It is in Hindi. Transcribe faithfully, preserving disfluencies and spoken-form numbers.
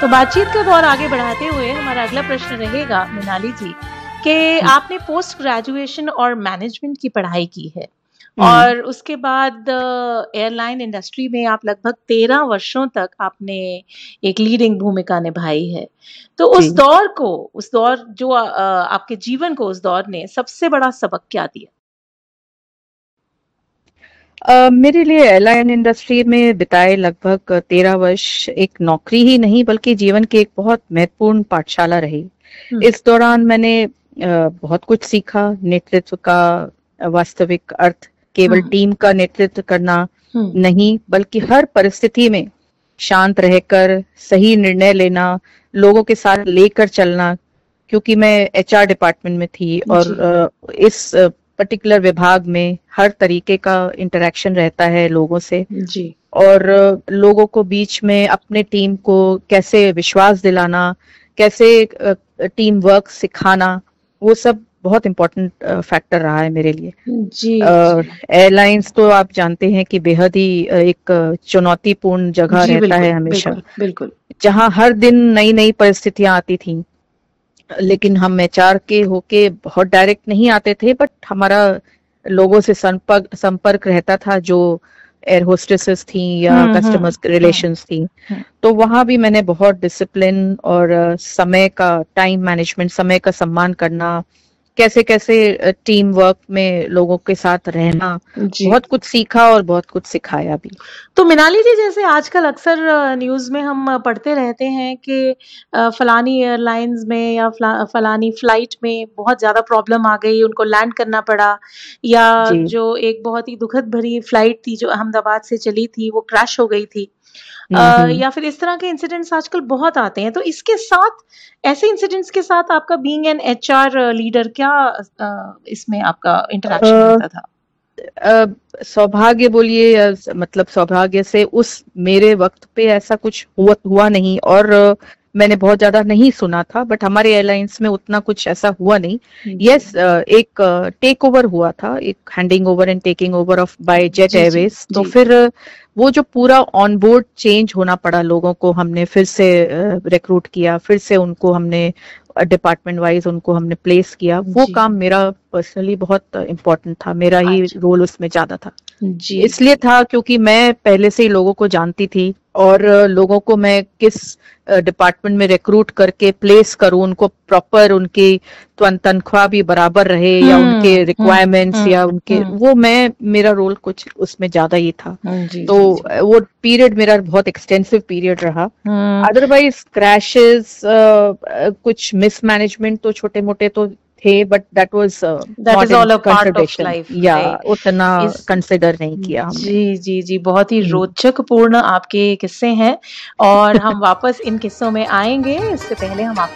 तो बातचीत का दौर आगे बढ़ाते हुए हमारा अगला प्रश्न रहेगा मृणाली जी कि आपने पोस्ट ग्रेजुएशन और मैनेजमेंट की पढ़ाई की है हम्म। और उसके बाद एयरलाइन इंडस्ट्री में आप लगभग तेरह वर्षों तक आपने एक लीडिंग भूमिका निभाई है। तो जी। उस दौर को उस दौर जो अ, आपके जीवन को उस दौर ने सबसे बड़ा सबक क्या दिया? अ, मेरे लिए एयरलाइन इंडस्ट्री में बिताए लगभग तेरह वर्ष एक नौकरी ही नहीं बल्कि जीवन की एक बहुत महत्वपूर्ण पाठशाला रही। हम्म, इस दौरान मैंने अ, बहुत कुछ सीखा। नेतृत्व का वास्तविक अर्थ केवल हम्म, टीम का नेतृत्व करना हम्म, नहीं बल्कि हर परिस्थिति में शांत रहकर सही निर्णय लेना, लोगों के साथ लेकर चलना। क्योंकि मैं एचआर डिपार्टमेंट में थी और जी, अ, इस पर्टिकुलर विभाग में हर तरीके का इंटरेक्शन रहता है लोगों से। जी, और अ, लोगों को बीच में अपने टीम को कैसे विश्वास दिलाना, कैसे टीम वर्क सिखाना, वो सब बहुत इम्पोर्टेंट फैक्टर रहा है मेरे लिए। जी, जी, एयरलाइंस तो आप जानते हैं कि बेहद ही अ, एक चुनौतीपूर्ण जगह जी, रहता है बिल्कुल, हमेशा, बिल्कुल, बिल्कुल, जहां हर दिन नई नई परिस्थितियां आती थी। लेकिन हम एचआर के होके बहुत डायरेक्ट नहीं आते थे, बट हमारा लोगों से संपर्क संपर्क रहता था, जो एयर होस्टेसेस थी या हम्म, हम्म, कस्टमर्स हम्म, रिलेशंस थी। हम्म, तो वहां भी मैंने बहुत डिसिप्लिन और अ, समय का टाइम मैनेजमेंट, समय का सम्मान करना, कैसे कैसे टीम वर्क में लोगों के साथ रहना, जी। बहुत कुछ सीखा और बहुत कुछ सिखाया भी। तो मृणाली जी, जैसे आजकल अक्सर अ, न्यूज़ में हम अ, पढ़ते रहते हैं कि अ, फलानी एयरलाइंस में या फला फलानी फ्लाइट में बहुत ज़्यादा प्रॉब्लम आ गई, उनको लैंड करना पड़ा, या जी। जो एक बहुत ही दुखद भरी फ्लाइट थी जो अहमदाबाद से चली थी, वो क्रैश हो गई थी। हम्म। अ, हम्म। या फिर इस तरह के इंसिडेंट्स आजकल बहुत आते हैं। तो इसके साथ ऐसे इंसिडेंट्स के साथ आपका बीइंग एन एचआर लीडर क्या अ, इसमें आपका इंटरैक्शन अ, रहता था? अ, सौभाग्य बोलिए या स- मतलब सौभाग्य से उस मेरे वक्त पे ऐसा कुछ हुआ हुआ नहीं, और अ, मैंने बहुत ज्यादा नहीं सुना था, बट हमारे एयरलाइंस में उतना कुछ ऐसा हुआ नहीं। जी। यस, एक टेक ओवर हुआ था, एक handing over and taking over of bye jet ji, ji, Airways. तो जी, फिर अ, वो जो पूरा ऑन बोर्ड चेंज होना पड़ा लोगों को, हमने फिर से रिक्रूट किया, फिर से उनको हमने डिपार्टमेंट वाइज उनको हमने प्लेस किया। वो जी, काम मेरा पर्सनली बहुत इम्पोर्टेंट था, मेरा ही अच्छा। रोल उसमें ज्यादा था। जी, इसलिए था क्योंकि मैं पहले से ही लोगों को जानती थी, और अ, लोगों को मैं किस डिपार्टमेंट में रिक्रूट करके प्लेस करूं, उनको प्रॉपर उनकी तन- तनख्वाह भी बराबर रहे, या उनके हुँ, हुँ, रिक्वायरमेंट्स, या हुँ, उनके हुँ, वो मैं मेरा रोल कुछ उसमें ज्यादा ही था। हुँ, जी, तो जी, जी। अ, वो पीरियड मेरा बहुत एक्सटेंसिव पीरियड रहा। हुँ, अदरवाइज क्रैशेस, कुछ मिसमैनेजमेंट तो छोटे मोटे तो थे, but that was that not is in all a part of consideration, life, या राइट? उतना इस कंसिडर नहीं किया हमने। जी, जी, जी, बहुत ही हम्म। रोचक पूर्ण आपके किस्से हैं और हम वापस इन किस्सों में आएँगे। इससे पहले हम आप